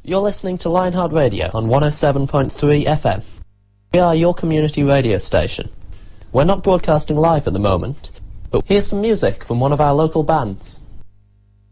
You're listening to Lionheart Radio on 107.3 FM. We are your community radio station. We're not broadcasting live at the moment, but here's some music from one of our local bands.